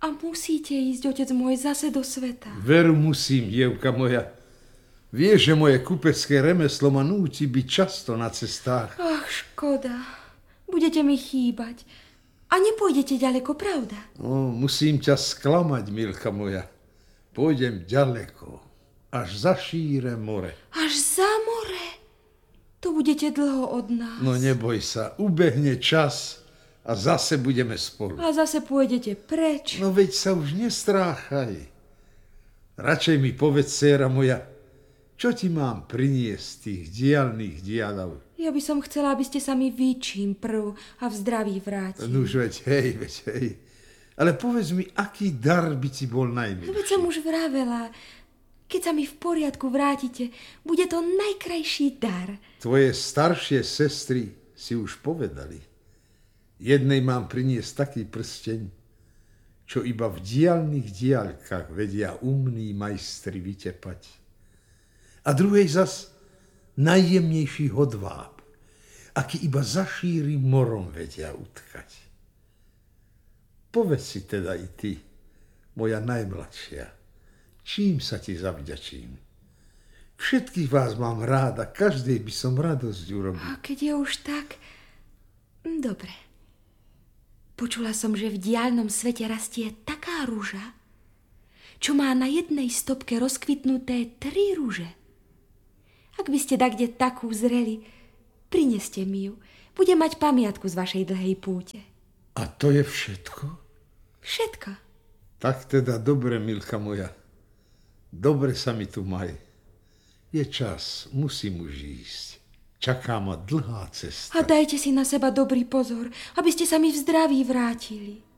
A musíte ísť, otec môj, zase do sveta. Veru musím, dievka moja. Vieš, že moje kupecké remeslo ma núti byť často na cestách. Ach, škoda. Budete mi chýbať. A nepôjdete ďaleko, pravda? Musím ťa sklamať, milka moja. Pôjdem ďaleko, až za šíre more. Až za more? To budete dlho od nás. No neboj sa, ubehne čas a zase budeme spolu. A zase pôjdete preč. No veď sa už nestráchaj. Radšej mi povedz, dcéra moja, čo ti mám priniesť z tých diaľných dialov? Ja by som chcela, aby ste sa mi čím prv a v zdraví vrátili. Nuž veď hej. Ale povedz mi, aký dar by ti bol najmilší? Veď som už vravela. Keď sa mi v poriadku vrátite, bude to najkrajší dar. Tvoje staršie sestry si už povedali. Jednej mám priniesť taký prsteň, čo iba v diaľných diaľkách vedia umní majstri vytepať. A druhej zas najjemnejší hodváb, aký iba za šírym morom vedia utkať. Povedz si teda i ty, moja najmladšia, čím sa ti zavďačím? Všetkých vás mám rád a každej by som radosť urobil. A keď je už tak, dobre. Počula som, že v diaľnom svete rastie taká ruža, čo má na jednej stopke rozkvitnuté 3 ruže. Ak by ste kde takú zreli, prineste mi ju. Budem mať pamiatku z vašej dlhej púte. A to je všetko? Všetko. Tak teda dobre, milka moja. Dobre sa mi tu maj. Je čas, musím už ísť. Čaká ma dlhá cesta. A dajte si na seba dobrý pozor, aby ste sa mi v zdraví vrátili.